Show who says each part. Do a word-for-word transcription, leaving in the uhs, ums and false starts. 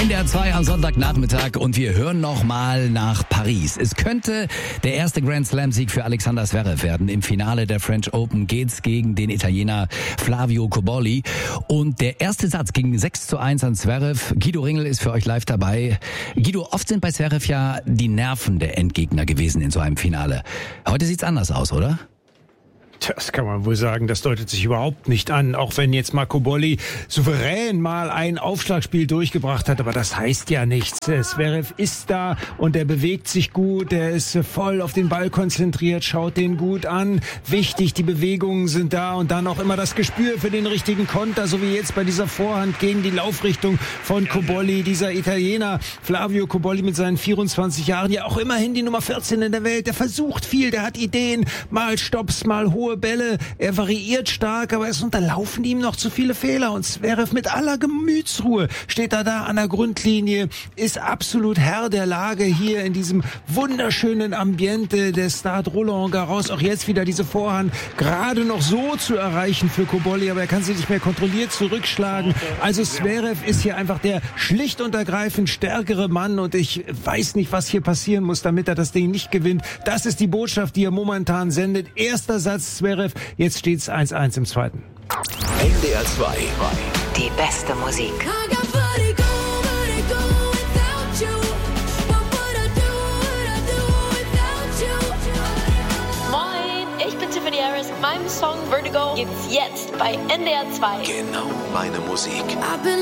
Speaker 1: N D R zwei am Sonntagnachmittag und wir hören nochmal nach Paris. Es könnte der erste Grand Slam-Sieg für Alexander Zverev werden. Im Finale der French Open geht's gegen den Italiener Flavio Cobolli. Und der erste Satz ging sechs zu eins an Zverev. Guido Ringel ist für euch live dabei. Guido, oft sind bei Zverev ja die Nerven der Endgegner gewesen in so einem Finale. Heute sieht's anders aus, oder?
Speaker 2: Das kann man wohl sagen, das deutet sich überhaupt nicht an, auch wenn jetzt Marco Cobolli souverän mal ein Aufschlagspiel durchgebracht hat, aber das heißt ja nichts. Zverev ist da und er bewegt sich gut, er ist voll auf den Ball konzentriert, schaut den gut an. Wichtig, die Bewegungen sind da und dann auch immer das Gespür für den richtigen Konter, so wie jetzt bei dieser Vorhand gegen die Laufrichtung von Cobolli, dieser Italiener Flavio Cobolli mit seinen vierundzwanzig Jahren, ja auch immerhin die Nummer vierzehn in der Welt, der versucht viel, der hat Ideen, mal Stopps, mal hohe Bälle, er variiert stark, aber es unterlaufen ihm noch zu viele Fehler und Zverev mit aller Gemütsruhe steht er da an der Grundlinie, ist absolut Herr der Lage hier in diesem wunderschönen Ambiente des Stade Roland Garros, auch jetzt wieder diese Vorhand gerade noch so zu erreichen für Cobolli, aber er kann sie nicht mehr kontrolliert zurückschlagen, also Zverev ist hier einfach der schlicht und ergreifend stärkere Mann und ich weiß nicht, was hier passieren muss, damit er das Ding nicht gewinnt, das ist die Botschaft, die er momentan sendet, erster Satz Zverev, jetzt steht's eins eins im zweiten.
Speaker 3: N D R zwei.
Speaker 4: Die beste Musik.
Speaker 5: Moin, ich bin Tiffany Harris. Mein Song Vertigo gibt's jetzt bei N D R zwei.
Speaker 3: Genau meine Musik.